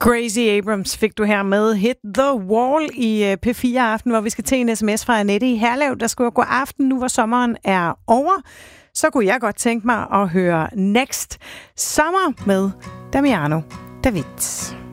Crazy Abrams fik du her med Hit the Wall i P4 Aften, hvor vi skal til en sms fra Annette i Herlev, der skriver: god aften, nu hvor sommeren er over, så kunne jeg godt tænke mig at høre Next Summer med Damiano David.